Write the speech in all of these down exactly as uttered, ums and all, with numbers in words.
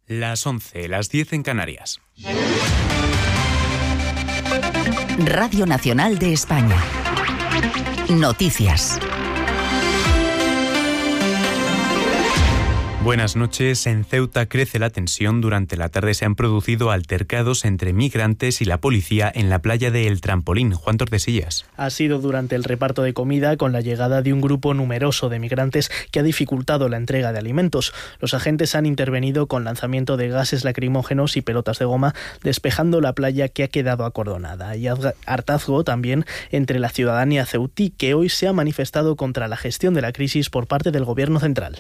Las once, las diez en Canarias. Radio Nacional de España. Noticias. Buenas noches. En Ceuta crece la tensión. Durante la tarde se han producido altercados entre migrantes y la policía en la playa de El Trampolín. Juan Tordesillas. Ha sido durante el reparto de comida con la llegada de un grupo numeroso de migrantes que ha dificultado la entrega de alimentos. Los agentes han intervenido con lanzamiento de gases lacrimógenos y pelotas de goma, despejando la playa que ha quedado acordonada. Y hartazgo también entre la ciudadanía ceutí, que hoy se ha manifestado contra la gestión de la crisis por parte del gobierno central.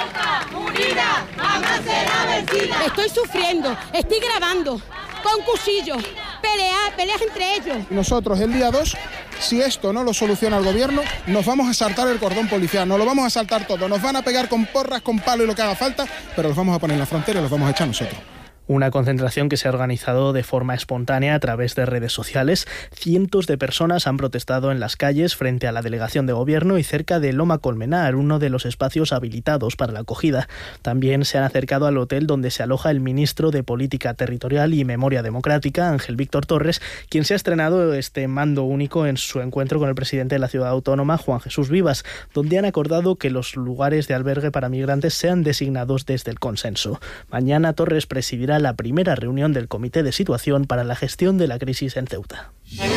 Estoy sufriendo, estoy grabando con cuchillos, peleas, peleas entre ellos. Nosotros el día dos, si esto no lo soluciona el gobierno, nos vamos a saltar el cordón policial, nos lo vamos a saltar todo, nos van a pegar con porras, con palo y lo que haga falta, pero los vamos a poner en la frontera y los vamos a echar nosotros. Una concentración que se ha organizado de forma espontánea a través de redes sociales. Cientos de personas han protestado en las calles frente a la delegación de gobierno y cerca de Loma Colmenar, uno de los espacios habilitados para la acogida. También se han acercado al hotel donde se aloja el ministro de Política Territorial y Memoria Democrática, Ángel Víctor Torres, quien se ha estrenado este mando único en su encuentro con el presidente de la ciudad autónoma, Juan Jesús Vivas, donde han acordado que los lugares de albergue para migrantes sean designados desde el consenso. Mañana Torres presidirá la primera reunión del Comité de Situación para la Gestión de la Crisis en Ceuta.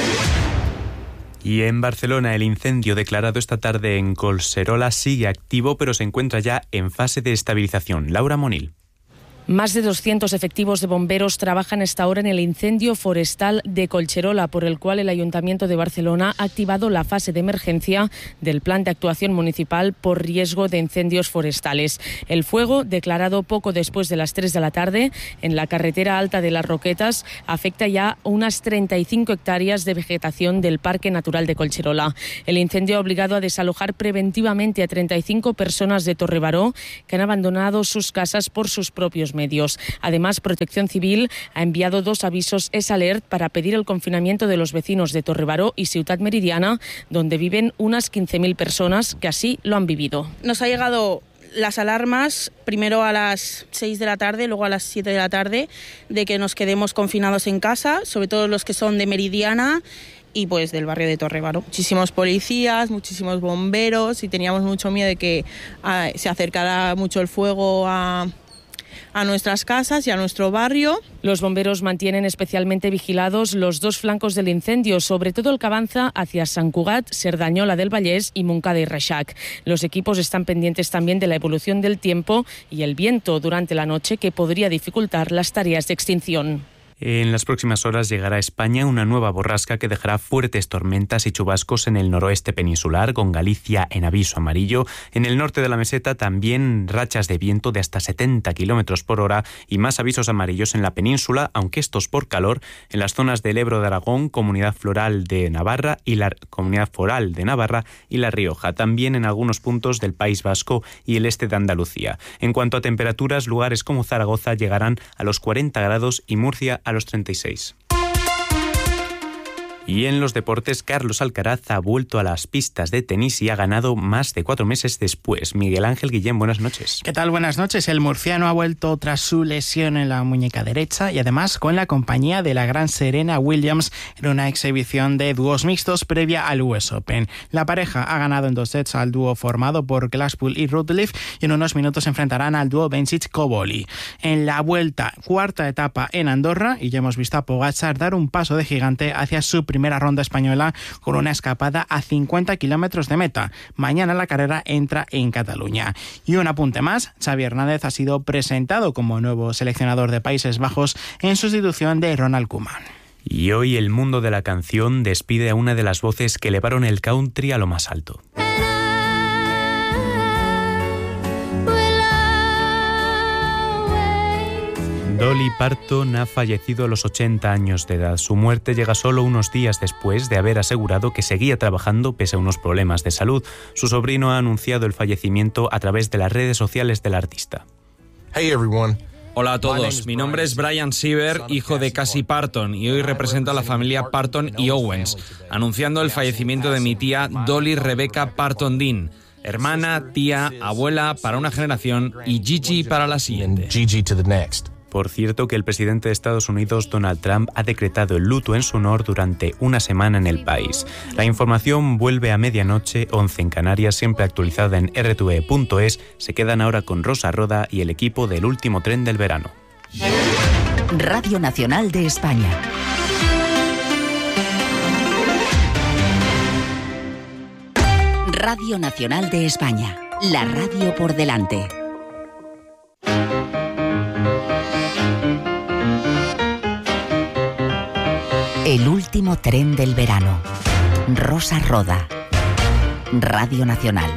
Y en Barcelona, el incendio declarado esta tarde en Collserola sigue activo, pero se encuentra ya en fase de estabilización. Laura Monil. Más de doscientos efectivos de bomberos trabajan esta hora en el incendio forestal de Collserola, por el cual el Ayuntamiento de Barcelona ha activado la fase de emergencia del Plan de Actuación Municipal por riesgo de incendios forestales. El fuego, declarado poco después de las tres de la tarde en la carretera alta de Las Roquetas, afecta ya unas treinta y cinco hectáreas de vegetación del Parque Natural de Collserola. El incendio ha obligado a desalojar preventivamente a treinta y cinco personas de Torrebaró que han abandonado sus casas por sus propios medios. Además, Protección Civil ha enviado dos avisos S Alert para pedir el confinamiento de los vecinos de Torrebaró y Ciutat Meridiana, donde viven unas quince mil personas que así lo han vivido. Nos ha llegado las alarmas, primero a las seis de la tarde, luego a las siete de la tarde, de que nos quedemos confinados en casa, sobre todo los que son de Meridiana y pues del barrio de Torrebaró. Muchísimos policías, muchísimos bomberos y teníamos mucho miedo de que uh, se acercara mucho el fuego a... a nuestras casas y a nuestro barrio. Los bomberos mantienen especialmente vigilados los dos flancos del incendio, sobre todo el que avanza hacia Sant Cugat, Cerdanyola del Vallès y Montcada y Reixac. Los equipos están pendientes también de la evolución del tiempo y el viento durante la noche, que podría dificultar las tareas de extinción. En las próximas horas llegará a España una nueva borrasca que dejará fuertes tormentas y chubascos en el noroeste peninsular, con Galicia en aviso amarillo. En el norte de la meseta también rachas de viento de hasta setenta kilómetros por hora y más avisos amarillos en la península, aunque estos por calor, en las zonas del Ebro de Aragón, Comunidad Floral de Navarra y la Comunidad Foral de Navarra y La Rioja. También en algunos puntos del País Vasco y el este de Andalucía. En cuanto a temperaturas, lugares como Zaragoza llegarán a los cuarenta grados y Murcia a los treinta y seis. Y en los deportes, Carlos Alcaraz ha vuelto a las pistas de tenis y ha ganado más de cuatro meses después. Miguel Ángel Guillén, buenas noches. ¿Qué tal? Buenas noches. El murciano ha vuelto tras su lesión en la muñeca derecha y además con la compañía de la gran Serena Williams en una exhibición de dúos mixtos previa al U S Open. La pareja ha ganado en dos sets al dúo formado por Glasspool y Rutliff y en unos minutos se enfrentarán al dúo Bencic-Koboli. En la vuelta, cuarta etapa en Andorra, y ya hemos visto a Pogačar dar un paso de gigante hacia su primera ronda española con una escapada a cincuenta kilómetros de meta. Mañana la carrera entra en Cataluña. Y un apunte más, Xavi Hernández ha sido presentado como nuevo seleccionador de Países Bajos en sustitución de Ronald Koeman. Y hoy el mundo de la canción despide a una de las voces que elevaron el country a lo más alto. Dolly Parton ha fallecido a los ochenta años de edad. Su muerte llega solo unos días después de haber asegurado que seguía trabajando pese a unos problemas de salud. Su sobrino ha anunciado el fallecimiento a través de las redes sociales del artista. Hey everyone. Hola a todos, mi nombre es Brian Siever, hijo de Cassie Parton, y hoy represento a la familia Parton y Owens, anunciando el fallecimiento de mi tía Dolly Rebecca Parton Dean, hermana, tía, abuela para una generación y Gigi para la siguiente. Por cierto que el presidente de Estados Unidos, Donald Trump, ha decretado el luto en su honor durante una semana en el país. La información vuelve a medianoche, once en Canarias, siempre actualizada en erre te ve punto es. Se quedan ahora con Rosa Roda y el equipo del último tren del verano. Radio Nacional de España. Radio Nacional de España. La radio por delante. El último tren del verano. Rosa Roda. Radio Nacional.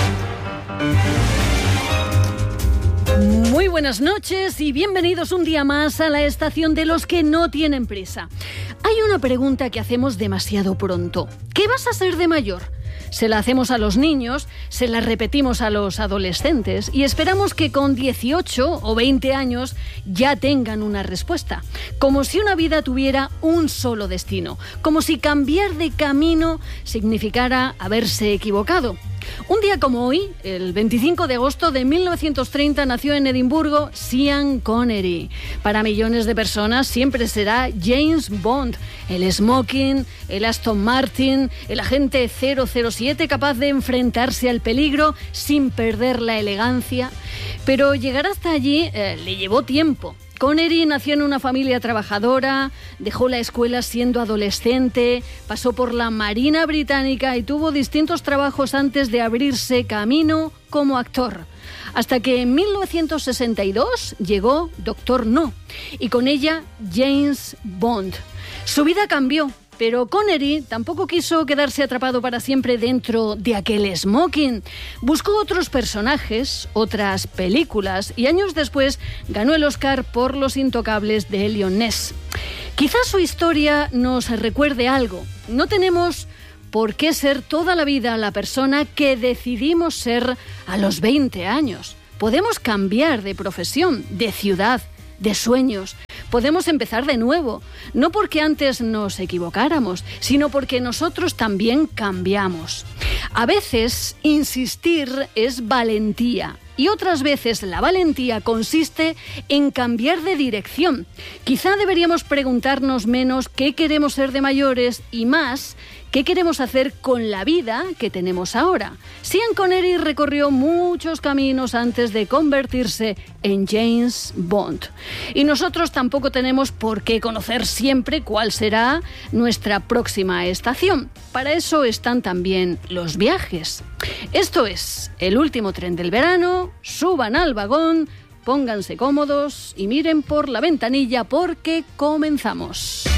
Muy buenas noches y bienvenidos un día más a la estación de los que no tienen prisa. Hay una pregunta que hacemos demasiado pronto. ¿Qué vas a ser de mayor? Se la hacemos a los niños, se la repetimos a los adolescentes y esperamos que con dieciocho o veinte años ya tengan una respuesta. Como si una vida tuviera un solo destino, como si cambiar de camino significara haberse equivocado. Un día como hoy, el veinticinco de agosto de mil novecientos treinta, nació en Edimburgo Sean Connery. Para millones de personas siempre será James Bond, el smoking, el Aston Martin, el agente cero cero siete capaz de enfrentarse al peligro sin perder la elegancia. Pero llegar hasta allí eh, le llevó tiempo. Connery nació en una familia trabajadora, dejó la escuela siendo adolescente, pasó por la Marina Británica y tuvo distintos trabajos antes de abrirse camino como actor. Hasta que en mil novecientos sesenta y dos llegó Doctor No y con ella James Bond. Su vida cambió. Pero Connery tampoco quiso quedarse atrapado para siempre dentro de aquel smoking. Buscó otros personajes, otras películas y años después ganó el Oscar por Los Intocables de Eliot Ness. Quizás su historia nos recuerde algo. No tenemos por qué ser toda la vida la persona que decidimos ser a los veinte años. Podemos cambiar de profesión, de ciudad, de sueños. Podemos empezar de nuevo, no porque antes nos equivocáramos, sino porque nosotros también cambiamos. A veces, insistir es valentía y otras veces la valentía consiste en cambiar de dirección. Quizá deberíamos preguntarnos menos qué queremos ser de mayores y más qué queremos hacer con la vida que tenemos ahora. Sean Connery recorrió muchos caminos antes de convertirse en James Bond. Y nosotros tampoco tenemos por qué conocer siempre cuál será nuestra próxima estación. Para eso están también los viajes. Esto es el último tren del verano. Suban al vagón, pónganse cómodos y miren por la ventanilla porque comenzamos.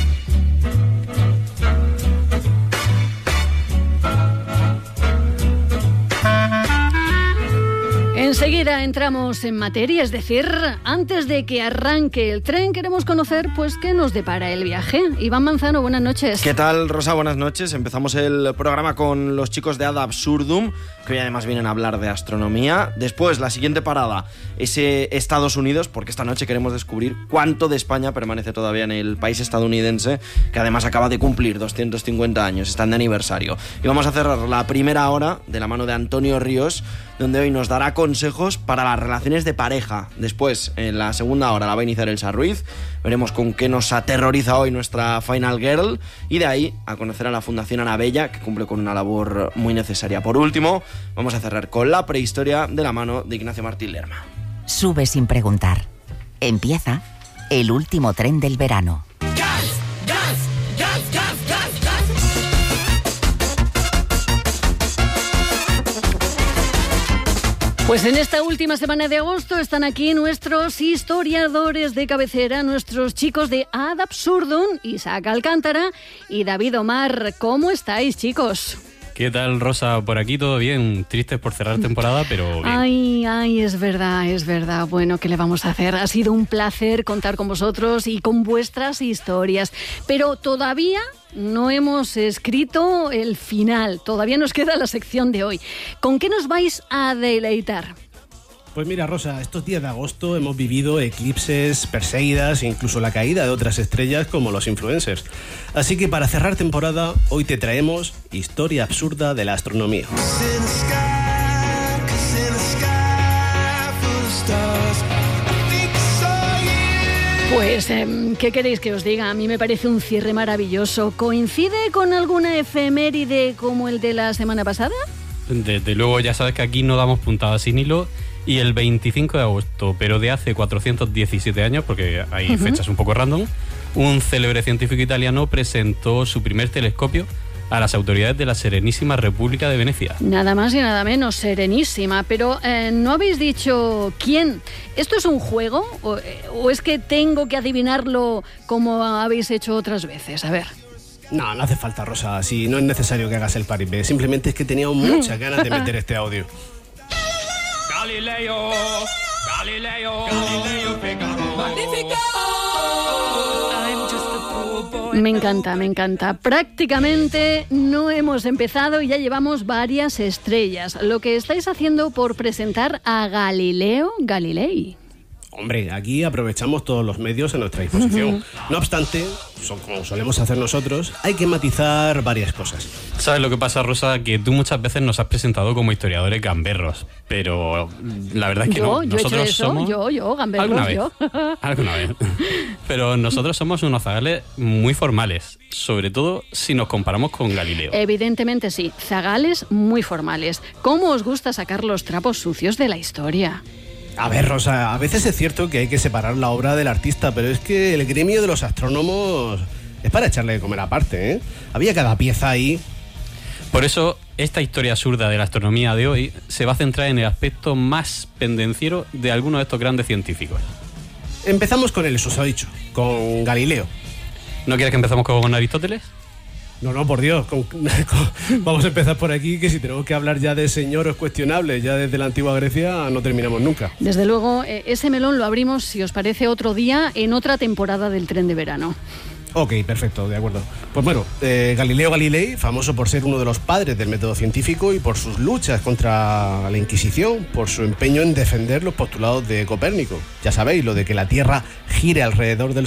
Enseguida entramos en materia, es decir, antes de que arranque el tren queremos conocer pues qué nos depara el viaje. Iván Manzano, buenas noches. ¿Qué tal, Rosa? Buenas noches. Empezamos el programa con los chicos de Ad Absurdum, que hoy además vienen a hablar de astronomía. Después, la siguiente parada es eh, Estados Unidos, porque esta noche queremos descubrir cuánto de España permanece todavía en el país estadounidense, que además acaba de cumplir doscientos cincuenta años, están de aniversario. Y vamos a cerrar la primera hora de la mano de Antonio Ríos, donde hoy nos dará consejos para las relaciones de pareja. Después, en la segunda hora, la va a iniciar Elsa Ruiz. Veremos con qué nos aterroriza hoy nuestra Final Girl. Y de ahí a conocer a la Fundación Ana Bella, que cumple con una labor muy necesaria. Por último, vamos a cerrar con la prehistoria de la mano de Ignacio Martín Lerma. Sube sin preguntar. Empieza el último tren del verano. ¡Gas! ¡Gas! ¡Gas! ¡Gas! ¡Gas! Pues en esta última semana de agosto están aquí nuestros historiadores de cabecera, nuestros chicos de Ad Absurdum, Isaac Alcántara y David Omar. ¿Cómo estáis, chicos? ¿Qué tal, Rosa? Por aquí todo bien. Tristes por cerrar temporada, pero bien. Ay, ay, es verdad, es verdad. Bueno, ¿qué le vamos a hacer? Ha sido un placer contar con vosotros y con vuestras historias. Pero todavía no hemos escrito el final. Todavía nos queda la sección de hoy. ¿Con qué nos vais a deleitar? Pues mira, Rosa, estos días de agosto hemos vivido eclipses, perseguidas e incluso la caída de otras estrellas como los influencers. Así que para cerrar temporada, hoy te traemos historia absurda de la astronomía. Pues, eh, ¿qué queréis que os diga? A mí me parece un cierre maravilloso. ¿Coincide con alguna efeméride como el de la semana pasada? Desde luego, ya sabes que aquí no damos puntadas sin hilo. Y el veinticinco de agosto, pero de hace cuatrocientos diecisiete años, porque hay uh-huh. fechas un poco random, un célebre científico italiano presentó su primer telescopio a las autoridades de la Serenísima República de Venecia. Nada más y nada menos, Serenísima. Pero eh, ¿no habéis dicho quién? ¿Esto es un juego o, o es que tengo que adivinarlo como habéis hecho otras veces? A ver. No, no hace falta, Rosa. Si no es necesario que hagas el paripé. Simplemente es que tenía muchas ganas de meter este audio. Galileo, Galileo, Galileo Figaro. Magnifico. Me encanta, me encanta. Prácticamente no hemos empezado y ya llevamos varias estrellas. Lo que estáis haciendo por presentar a Galileo Galilei. Hombre, aquí aprovechamos todos los medios a nuestra disposición. Uh-huh. No obstante, son como solemos hacer nosotros, hay que matizar varias cosas. ¿Sabes lo que pasa, Rosa? Que tú muchas veces nos has presentado como historiadores gamberros, pero la verdad es que yo, no. Nosotros yo he hecho eso, somos... yo, yo, gamberros, ¿Alguna vez? yo. Alguna vez. Pero nosotros somos unos zagales muy formales, sobre todo si nos comparamos con Galileo. Evidentemente sí, zagales muy formales. ¿Cómo os gusta sacar los trapos sucios de la historia? A ver, Rosa, a veces es cierto que hay que separar la obra del artista, pero es que el gremio de los astrónomos es para echarle de comer aparte, ¿eh? Había cada pieza ahí. Por eso, esta historia absurda de la astronomía de hoy se va a centrar en el aspecto más pendenciero de algunos de estos grandes científicos. Empezamos con el susodicho, con Galileo. ¿No quieres que empezamos con Aristóteles? No, no, por Dios, con, con, vamos a empezar por aquí, que si tenemos que hablar ya de señores cuestionables, ya desde la antigua Grecia, no terminamos nunca. Desde luego, ese melón lo abrimos, si os parece, otro día, en otra temporada del Tren de Verano. Ok, perfecto, de acuerdo. Pues bueno, eh, Galileo Galilei, famoso por ser uno de los padres del método científico y por sus luchas contra la Inquisición, por su empeño en defender los postulados de Copérnico. Ya sabéis, lo de que la Tierra gire alrededor del